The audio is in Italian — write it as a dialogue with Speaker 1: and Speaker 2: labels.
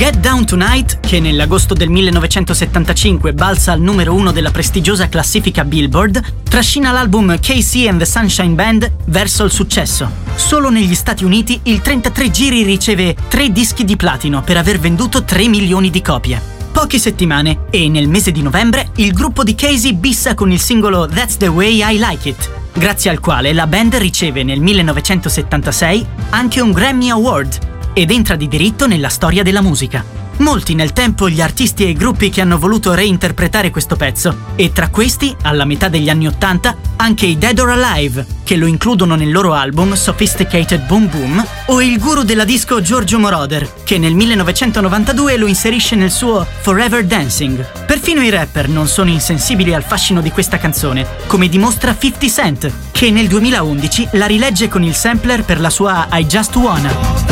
Speaker 1: Get Down Tonight, che nell'agosto del 1975 balza al numero 1 della prestigiosa classifica Billboard, trascina l'album KC and the Sunshine Band verso il successo. Solo negli Stati Uniti il 33 giri riceve 3 dischi di platino per aver venduto 3 milioni di copie. Poche settimane e nel mese di novembre il gruppo di Casey bissa con il singolo That's the Way I Like It, grazie al quale la band riceve nel 1976 anche un Grammy Award ed entra di diritto nella storia della musica. Molti nel tempo gli artisti e i gruppi che hanno voluto reinterpretare questo pezzo, e tra questi, alla metà degli anni '80, anche i Dead or Alive, che lo includono nel loro album Sophisticated Boom Boom, o il guru della disco Giorgio Moroder, che nel 1992 lo inserisce nel suo Forever Dancing. Perfino i rapper non sono insensibili al fascino di questa canzone, come dimostra 50 Cent, che nel 2011 la rilegge con il sampler per la sua I Just Wanna.